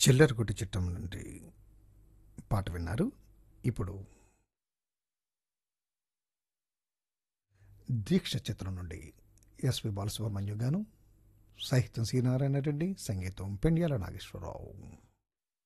చిల్లరగుట్టు చిట్టం నుండి పాట విన్నారు. ఇప్పుడు దీక్ష చిత్రం నుండి ఎస్పి బాలసుబ్రహ్మణ్యం గాను, సాహిత్యం సి నారాయణ రెడ్డి, సంగీతం పెండ్యాల నాగేశ్వరరావు.